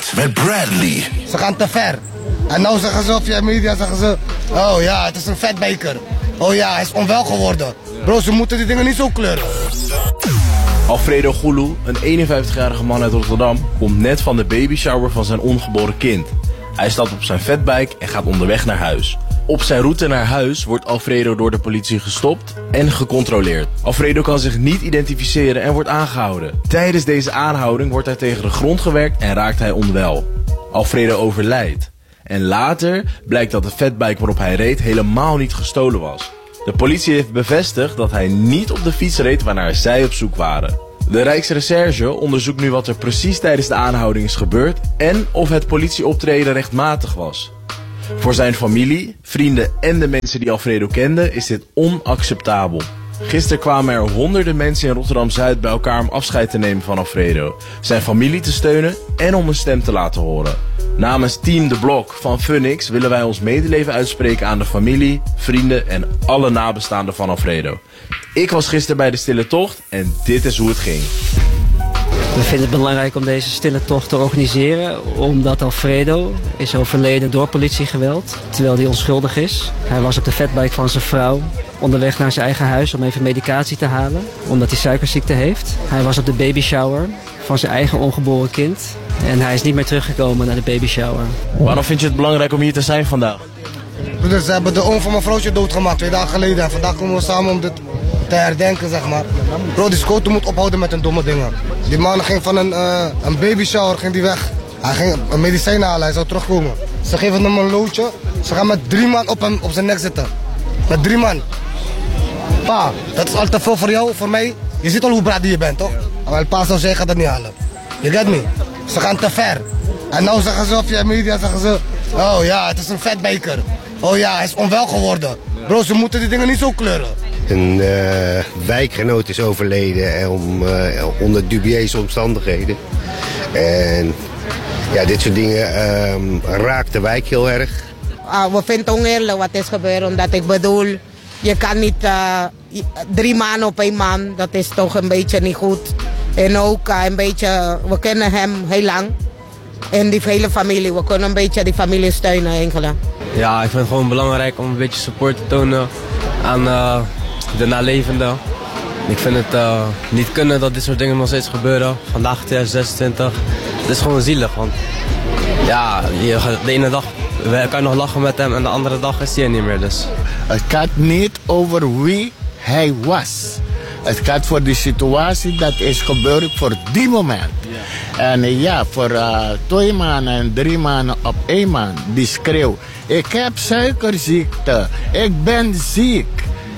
Weekend met Bradley. Ze gaan te ver. En nou zeggen ze via media, zeggen ze, oh ja, het is een vetbiker. Oh ja, hij is onwel geworden. Bro, ze moeten die dingen niet zo kleuren. Alfredo Gulu, een 51-jarige man uit Rotterdam, komt net van de babyshower van zijn ongeboren kind. Hij stapt op zijn fatbike en gaat onderweg naar huis. Op zijn route naar huis wordt Alfredo door de politie gestopt en gecontroleerd. Alfredo kan zich niet identificeren en wordt aangehouden. Tijdens deze aanhouding wordt hij tegen de grond gewerkt en raakt hij onwel. Alfredo overlijdt. En later blijkt dat de fatbike waarop hij reed helemaal niet gestolen was. De politie heeft bevestigd dat hij niet op de fiets reed waarnaar zij op zoek waren. De Rijksrecherche onderzoekt nu wat er precies tijdens de aanhouding is gebeurd en of het politieoptreden rechtmatig was. Voor zijn familie, vrienden en de mensen die Alfredo kenden is dit onacceptabel. Gisteren kwamen er honderden mensen in Rotterdam-Zuid bij elkaar om afscheid te nemen van Alfredo, zijn familie te steunen en om een stem te laten horen. Namens Team De Blok van Funix willen wij ons medeleven uitspreken aan de familie, vrienden en alle nabestaanden van Alfredo. Ik was gisteren bij de stille tocht en dit is hoe het ging. We vinden het belangrijk om deze stille tocht te organiseren, omdat Alfredo is overleden door politiegeweld, terwijl hij onschuldig is. Hij was op de fatbike van zijn vrouw onderweg naar zijn eigen huis om even medicatie te halen, omdat hij suikerziekte heeft. Hij was op de babyshower van zijn eigen ongeboren kind en hij is niet meer teruggekomen naar de babyshower. Waarom vind je het belangrijk om hier te zijn vandaag? Dus ze hebben de oom van mijn vrouwtje doodgemaakt 2 dagen geleden. En vandaag komen we samen om dit te herdenken, zeg maar. Bro, die Scoto moet ophouden met hun domme dingen. Die man ging van een babyshower ging die weg. Hij ging een medicijn halen, hij zou terugkomen. Ze geven hem een loodje. Ze gaan met 3 man op zijn nek zitten. Met 3 man. Pa, dat is al te veel voor jou, voor mij. Je ziet al hoe braad je bent, toch? Maar pa zou zeggen, gaat dat niet halen. Je get me? Ze gaan te ver. En nou zeggen ze via media, zeggen ze, oh ja, het is een vetbiker. Oh ja, hij is onwel geworden. Bro, ze moeten die dingen niet zo kleuren. Een wijkgenoot is overleden onder dubieuze omstandigheden. En ja, dit soort dingen raakt de wijk heel erg. We vinden het oneerlijk wat is gebeurd, omdat ik bedoel, je kan niet 3 maanden op 1 man, dat is toch een beetje niet goed. En ook een beetje, we kennen hem heel lang. En die hele familie, we kunnen een beetje die familie steunen eigenlijk. Ja, ik vind het gewoon belangrijk om een beetje support te tonen aan de nalevenden. Ik vind het niet kunnen dat dit soort dingen nog steeds gebeuren. Vandaag 2026. Het is gewoon zielig, want ja, de ene dag kan je nog lachen met hem en de andere dag is hij er niet meer. Dus. Het gaat niet over wie hij was. Het gaat voor de situatie dat is gebeurd voor die moment. En ja, voor 2 maanden en 3 maanden op 1 maand, die schreeuw. Ik heb suikerziekte, ik ben ziek.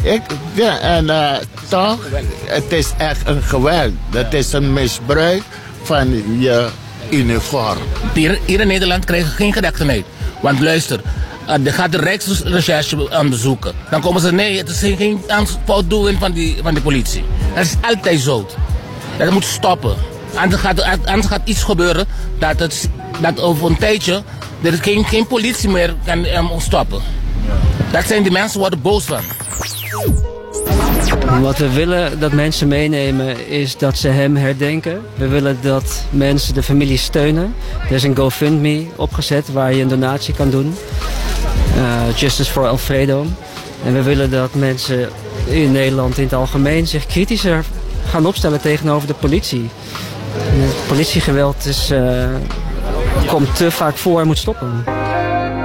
Toch, het is echt een geweld. Het is een misbruik van je uniform. Hier in Nederland krijgen geen gerechtigheid. Want luister, er gaat de Rijksrecherche onderzoeken. Dan komen ze, nee, het is geen foutdoening van de politie. Dat is altijd zo. Dat moet stoppen. Anders gaat iets gebeuren dat over een tijdje er geen politie meer kan stoppen. Dat zijn die mensen worden boos van. Wat we willen dat mensen meenemen is dat ze hem herdenken. We willen dat mensen de familie steunen. Er is een GoFundMe opgezet waar je een donatie kan doen. Justice for Alfredo. En we willen dat mensen in Nederland in het algemeen zich kritischer gaan opstellen tegenover de politie. Het politiegeweld komt te vaak voor en moet stoppen.